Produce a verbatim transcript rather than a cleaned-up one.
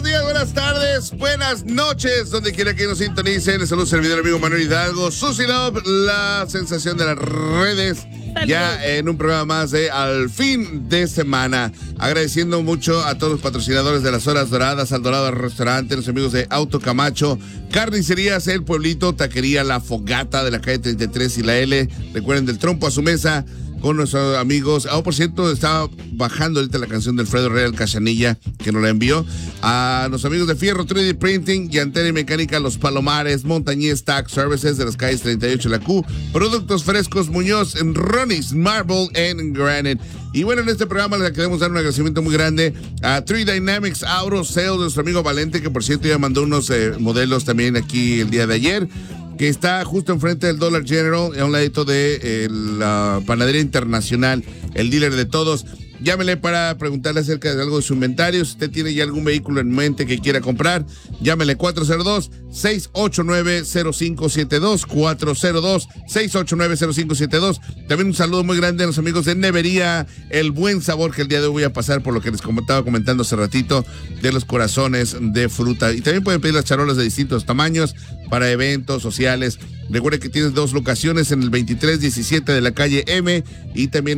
días, buenas tardes, buenas noches, donde quiera que nos sintonicen. Les saluda el servidor amigo Manuel Hidalgo, Susi Love, la sensación de las redes. Ya en un programa más de Al Fin de Semana. Agradeciendo mucho a todos los patrocinadores de las Horas Doradas, al Dorado Restaurante, los amigos de Auto Camacho, Carnicerías El Pueblito, Taquería La Fogata de la calle treinta y tres y la L. Recuerden, del trompo a su mesa con nuestros amigos. Oh, por cierto, estaba bajando ahorita la canción del Fredo Real Cachanilla, que nos la envió. A los amigos de Fierro tres D Printing, Llantera y Mecánica Los Palomares, Montañés Tax Services de las calles treinta y ocho y la Q, Productos Frescos Muñoz, en Ronnie's Marble and Granite. Y bueno, en este programa les queremos dar un agradecimiento muy grande a Three Dynamics Auto Sales, de nuestro amigo Valente, que por cierto ya mandó unos eh, modelos también aquí el día de ayer, que está justo enfrente del Dollar General, a un ladito de eh, la Panadería Internacional, el dealer de todos. Llámele para preguntarle acerca de algo de su inventario. Si usted tiene ya algún vehículo en mente que quiera comprar, llámele cuatro cero dos, seis ocho nueve, cero cinco siete dos, cuatro cero dos, seis ocho nueve, cero cinco siete dos. También un saludo muy grande a los amigos de Nevería El Buen Sabor, que el día de hoy voy a pasar por lo que les estaba comentando hace ratito de los corazones de fruta. Y también pueden pedir las charolas de distintos tamaños para eventos sociales. Recuerde que tienes dos locaciones en el veintitrés diecisiete de la calle M y también